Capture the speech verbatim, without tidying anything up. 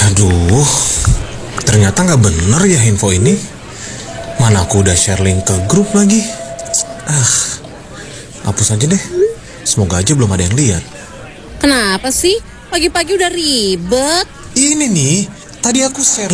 Aduh, ternyata gak bener ya info ini. Mana aku udah share link ke grup lagi. Ah, hapus aja deh. Semoga aja belum ada yang lihat. Kenapa sih? Pagi-pagi udah ribet. Ini nih, tadi aku share